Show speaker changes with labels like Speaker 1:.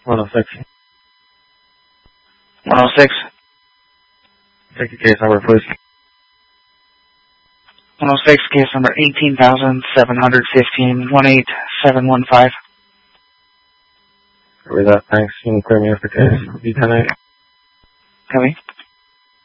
Speaker 1: 106.
Speaker 2: 106.
Speaker 1: Take your case number, please.
Speaker 2: 106, case number 18,715, 18715.
Speaker 1: With that, thanks. You can clear me off the case. B10-8.
Speaker 2: Copy.